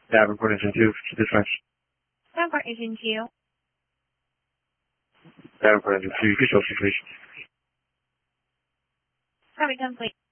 Davenport Engine 2 to dispatch. Davenport Engine 2. Davenport Engine 2, control completion. Copy complete.